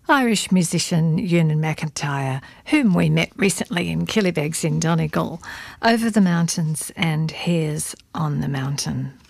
Irish musician Ewan McIntyre, whom we met recently in Killybegs in Donegal, Over the Mountains and Hares on the Mountain.